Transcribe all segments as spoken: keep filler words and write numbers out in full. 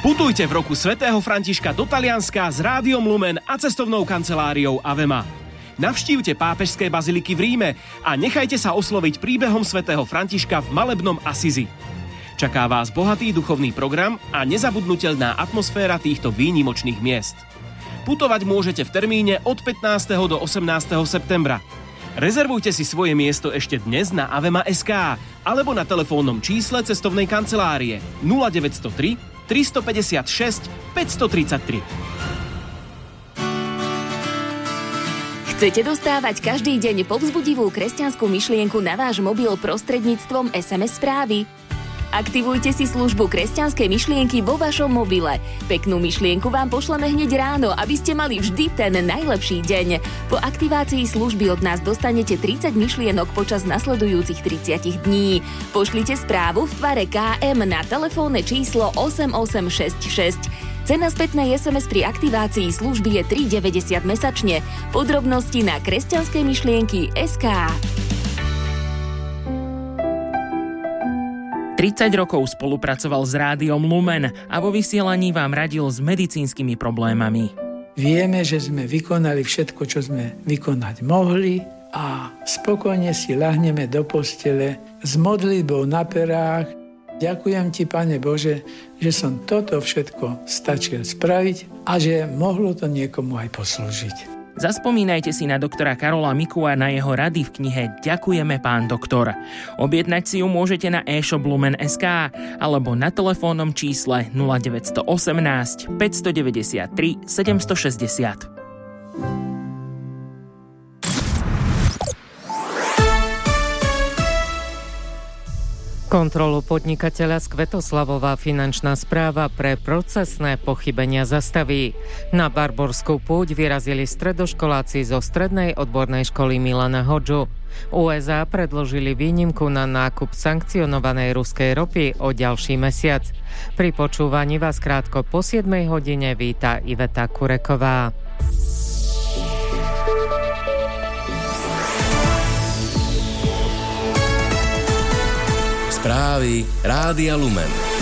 Putujte v roku svätého Františka do Talianska s Rádiom Lumen a cestovnou kanceláriou Avema. Navštívte pápežské baziliky v Ríme a nechajte sa osloviť príbehom svätého Františka v malebnom Asizi. Čaká vás bohatý duchovný program a nezabudnutelná atmosféra týchto výnimočných miest. Putovať môžete v termíne od pätnásteho do osemnásteho septembra. Rezervujte si svoje miesto ešte dnes na avema bodka es ká alebo na telefónnom čísle cestovnej kancelárie nula deväť nula tri, tri päť šesť, päť tri tri. Chcete dostávať každý deň povzbudivú kresťanskú myšlienku na váš mobil prostredníctvom es em es správy? Aktivujte si službu kresťanskej myšlienky vo vašom mobile. Peknú myšlienku vám pošleme hneď ráno, aby ste mali vždy ten najlepší deň. Po aktivácii služby od nás dostanete tridsať myšlienok počas nasledujúcich tridsať dní. Pošlite správu v tvare ká em na telefónne číslo osem osem šesť šesť. Cena spätnej es em es pri aktivácii služby je tri deväťdesiat mesačne. Podrobnosti na kresťanskej myšlienky bodka es ká. tridsať rokov spolupracoval s Rádiom Lumen a vo vysielaní vám radil s medicínskymi problémami. Vieme, že sme vykonali všetko, čo sme vykonať mohli a spokojne si ľahneme do postele s modlitbou na perách. Ďakujem ti, Pane Bože, že som toto všetko stačil spraviť a že mohlo to niekomu aj poslúžiť. Zaspomínajte si na doktora Karola Miku a na jeho rady v knihe Ďakujeme, pán doktor. Objednať si ju môžete na e-shop lumen bodka es ká alebo na telefónnom čísle nula deväť jedna osem, päť deväť tri, sedem šesť nula. Kontrolu podnikateľa z Kvetoslavova finančná správa pre procesné pochybenia zastaví. Na Barborskú púť vyrazili stredoškoláci zo strednej odbornej školy Milana Hodžu. ú es á predložili výnimku na nákup sankcionovanej ruskej ropy o ďalší mesiac. Pri počúvaní vás krátko po siedmej hodine víta Iveta Kureková. Správy Rádia Lumen.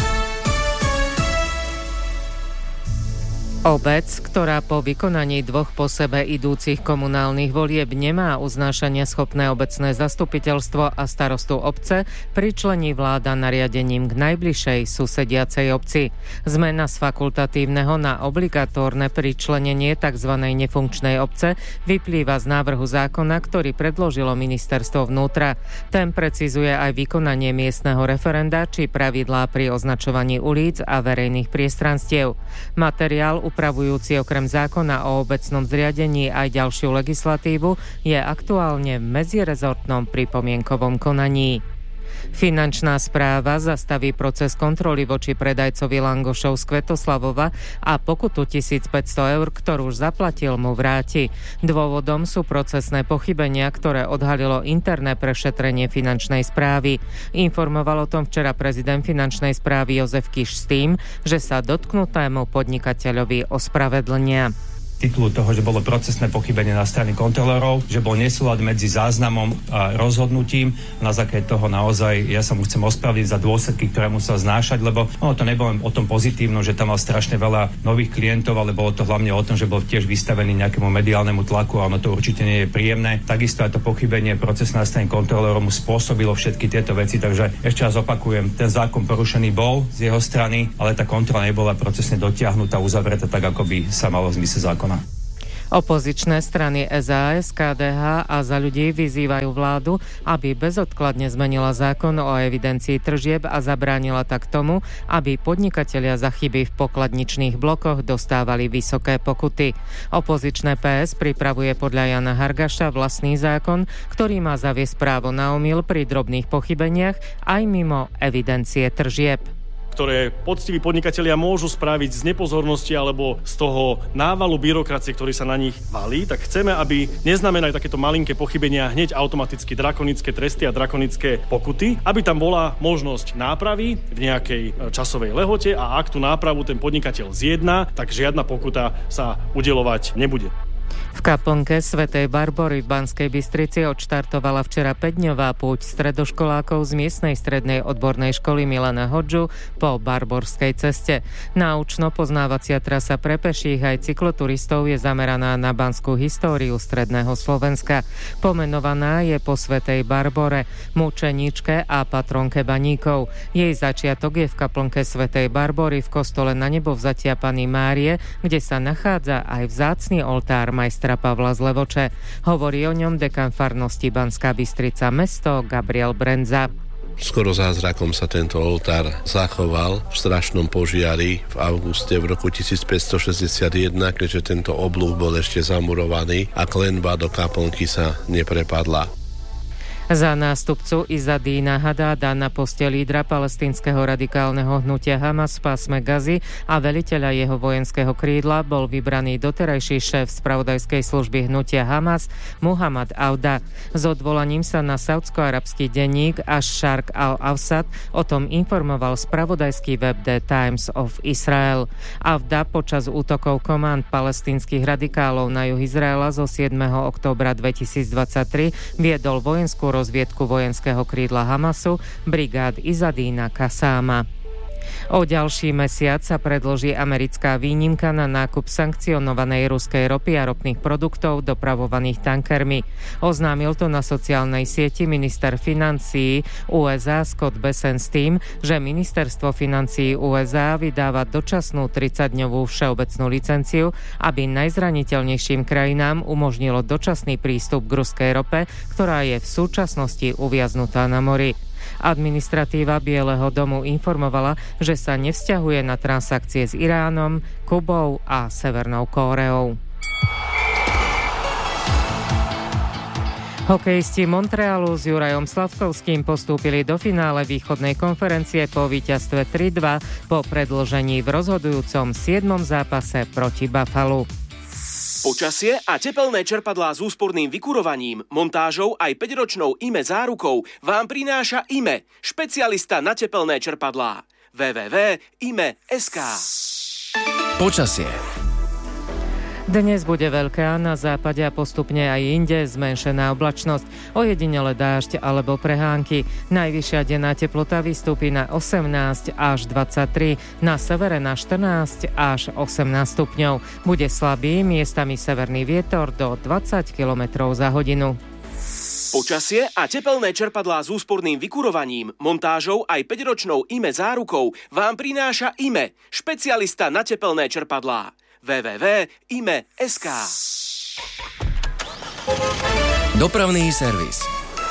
Obec, ktorá po vykonaní dvoch po sebe idúcich komunálnych volieb nemá uznášania schopné obecné zastupiteľstvo a starostu obce, pričlení vláda nariadením k najbližšej susediacej obci. Zmena z fakultatívneho na obligatórne pričlenenie tzv. Nefunkčnej obce vyplýva z návrhu zákona, ktorý predložilo ministerstvo vnútra. Ten precizuje aj vykonanie miestneho referenda či pravidlá pri označovaní ulic a verejných priestranstiev. Materiál upravujúci okrem zákona o obecnom zriadení aj ďalšiu legislatívu, je aktuálne v medzirezortnom pripomienkovom konaní. Finančná správa zastaví proces kontroly voči predajcovi langošov z Kvetoslavova a pokutu tisícpäťsto eur, ktorú už zaplatil, mu vráti. Dôvodom sú procesné pochybenia, ktoré odhalilo interné prešetrenie finančnej správy. Informoval o tom včera prezident finančnej správy Jozef Kiš s tým, že sa dotknutému podnikateľovi ospravedlnia. Titulu toho, že bolo procesné pochybenie na strane kontrolórov, že bol nesúlad medzi záznamom a rozhodnutím. Na základe toho naozaj ja sa mu chcem ospravedlniť za dôsledky, ktoré musel znášať, lebo ono to nebolo o tom pozitívnom, že tam mal strašne veľa nových klientov, ale bolo to hlavne o tom, že bol tiež vystavený nejakému mediálnemu tlaku a ono to určite nie je príjemné. Takisto aj to pochybenie procesné na strane kontrolórov mu spôsobilo všetky tieto veci, takže ešte raz opakujem, ten zákon porušený bol z jeho strany, ale tá kontrola nebola procesne dotiahnutá, uzavretá tak, ako by sa malo v zmysle zákona. Opozičné strany es a es, ká dé há a Za ľudí vyzývajú vládu, aby bezodkladne zmenila zákon o evidencii tržieb a zabránila tak tomu, aby podnikatelia za chyby v pokladničných blokoch dostávali vysoké pokuty. Opozičné pé es pripravuje podľa Jana Hargaša vlastný zákon, ktorý má zaviesť právo na omyl pri drobných pochybeniach aj mimo evidencie tržieb, ktoré poctiví podnikatelia môžu spraviť z nepozornosti alebo z toho návalu byrokracie, ktorý sa na nich valí, tak chceme, aby neznamenali takéto malinké pochybenia hneď automaticky drakonické tresty a drakonické pokuty, aby tam bola možnosť nápravy v nejakej časovej lehote a ak tú nápravu ten podnikateľ zjedná, tak žiadna pokuta sa udeľovať nebude. V kaplnke svätej Barbory v Banskej Bystrici odštartovala včera päťdňová púť stredoškolákov z miestnej strednej odbornej školy Milana Hodžu po Barborskej ceste. Náučno-poznávacia trasa pre peších aj cykloturistov je zameraná na banskú históriu stredného Slovenska. Pomenovaná je po svätej Barbore, mučeníčke a patronke baníkov. Jej začiatok je v kaplnke svätej Barbory v kostole Na nebovzatia Panny Márie, kde sa nachádza aj vzácny oltár majstra Pavla z Levoče. Hovorí o ňom dekan farnosti Banská Bystrica mesto Gabriel Brendza. Skoro zázrakom sa tento oltár zachoval v strašnom požiari v auguste v roku tisícpäťstošesťdesiatjeden, keďže tento oblúk bol ešte zamurovaný a klenba do kaplnky sa neprepadla. Za nástupcu Izzadína Hadáda na poste lídra palestínskeho radikálneho hnutia Hamas v pásme Gazy a veliteľa jeho vojenského krídla bol vybraný doterajší šéf spravodajskej služby hnutia Hamas Muhammad Auda. S odvolaním sa na saúdsko-arabský denník Ash-Sharq al-Awsat o tom informoval spravodajský web The Times of Israel. Auda počas útokov komand palestínskych radikálov na juh Izraela zo siedmeho októbra dvetisícdvadsaťtri viedol vojenskú rozviedku vojenského krídla Hamasu brigád Izzadína Kasáma. O ďalší mesiac sa predloží americká výnimka na nákup sankcionovanej ruskej ropy a ropných produktov dopravovaných tankermi. Oznámil to na sociálnej sieti minister financií ú es á Scott Bessent s tým, že ministerstvo financií ú es á vydáva dočasnú tridsaťdňovú všeobecnú licenciu, aby najzraniteľnejším krajinám umožnilo dočasný prístup k ruskej rope, ktorá je v súčasnosti uviaznutá na mori. Administratíva Bieleho domu informovala, že sa nevzťahuje na transakcie s Iránom, Kubou a Severnou Kóreou. Hokejisti Montrealu s Jurajom Slavkovským postúpili do finále východnej konferencie po víťazstve tri dva po predĺžení v rozhodujúcom siedmom zápase proti Buffalu. Počasie a tepelné čerpadlá s úsporným vykurovaním, montážou aj päťročnou í em é zárukou vám prináša í em é, špecialista na tepelné čerpadlá. w w w bodka i m e bodka es ká. Počasie. Dnes bude veľká, na západe a postupne aj inde zmenšená oblačnosť, ojedinele dážď alebo prehánky. Najvyššia denná teplota vystúpi na osemnásť až dvadsaťtri, na severe na štrnásť až osemnásť stupňov. Bude slabý, miestami severný vietor do dvadsať kilometrov za hodinu. Počasie a tepelné čerpadlá s úsporným vykurovaním, montážou aj päťročnou í em é zárukou vám prináša í em é, špecialista na tepelné čerpadlá. w w w bodka i m e bodka es ká. Dopravný servis.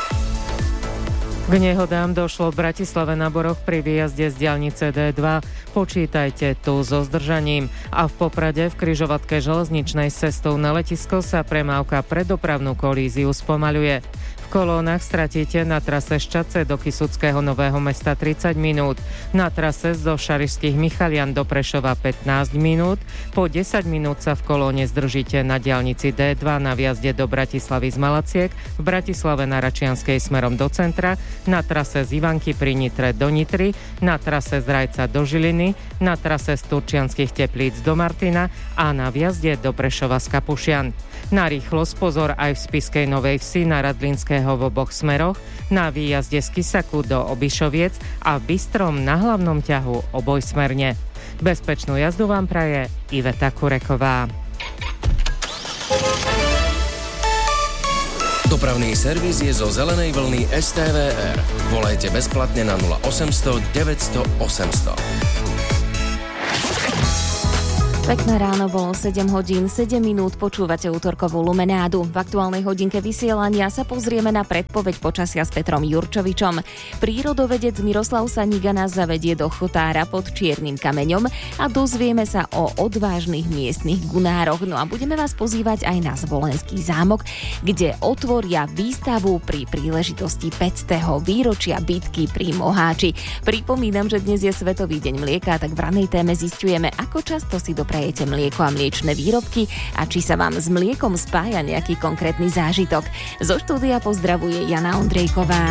K nehodám došlo v Bratislave na Boroch pri výjazde z diaľnice dé dva. Počítajte tu so zdržaním. A v Poprade v križovatke železničnej s cestou na letisko sa premávka pre dopravnú kolíziu spomaľuje. V kolónach stratíte na trase z Čadce do Kysuckého Nového Mesta tridsať minút, na trase zo Šarišských Michalian do Prešova pätnásť minút, po desať minút sa v kolóne zdržíte na diaľnici dé dva na vjazde do Bratislavy z Malaciek, v Bratislave na Račianskej smerom do centra, na trase z Ivanky pri Nitre do Nitry, na trase z Rajca do Žiliny, na trase z Turčianskych Teplíc do Martina a na vjazde do Prešova z Kapušian. Na rýchlosť pozor aj v Spišskej Novej Vsi na Radlinského v oboch smeroch, na výjazde z Kisaku do Obišoviec a v Bystrom na hlavnom ťahu obojsmerne. Bezpečnú jazdu vám praje Iveta Kureková. Dopravný servis je zo zelenej vlny es té vé er. Volajte bezplatne na nula osemsto deväťsto osemsto. Pekné ráno, bolo sedem hodín, sedem minút, počúvate útorkovú Lumenádu. V aktuálnej hodinke vysielania sa pozrieme na predpoveď počasia s Petrom Jurčovičom. Prírodovedec Miroslav Saniga nás zavedie do Chotára pod Čiernym kameňom a dozvieme sa o odvážnych miestnych gunároch. No a budeme vás pozývať aj na Zvolenský zámok, kde otvoria výstavu pri príležitosti päťstého výročia bitky pri Moháči. Pripomínam, že dnes je Svetový deň mlieka, tak v ranej téme zisťujeme, ako často si doprajete jete mlieko a mliečne výrobky a či sa vám s mliekom spája nejaký konkrétny zážitok. Zo štúdia pozdravuje Jana Ondrejková.